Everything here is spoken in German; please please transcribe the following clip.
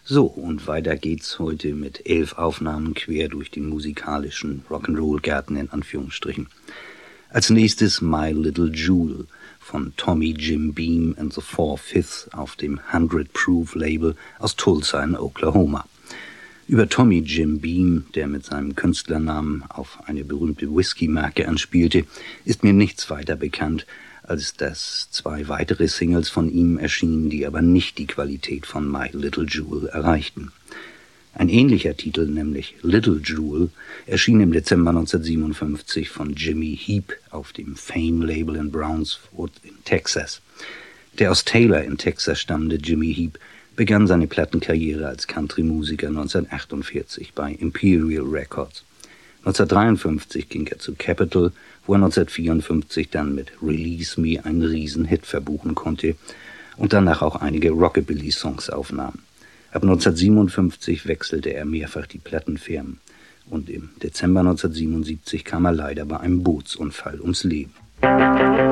So, und weiter geht's heute mit 11 Aufnahmen quer durch den musikalischen Rock'n'Roll-Garten in Anführungsstrichen. Als nächstes My Little Jewel von Tommy Jim Beam and the Four Fifths auf dem 100 Proof Label aus Tulsa in Oklahoma. Über Tommy Jim Beam, der mit seinem Künstlernamen auf eine berühmte Whisky-Marke anspielte, ist mir nichts weiter bekannt, als dass 2 weitere Singles von ihm erschienen, die aber nicht die Qualität von My Little Jewel erreichten. Ein ähnlicher Titel, nämlich Little Jewel, erschien im Dezember 1957 von Jimmy Heap auf dem Fame-Label in Brownswood in Texas. Der aus Taylor in Texas stammende Jimmy Heap begann seine Plattenkarriere als Country-Musiker 1948 bei Imperial Records. 1953 ging er zu Capitol, wo er 1954 dann mit Release Me einen Riesenhit verbuchen konnte und danach auch einige Rockabilly-Songs aufnahm. Ab 1957 wechselte er mehrfach die Plattenfirmen und im Dezember 1977 kam er leider bei einem Bootsunfall ums Leben.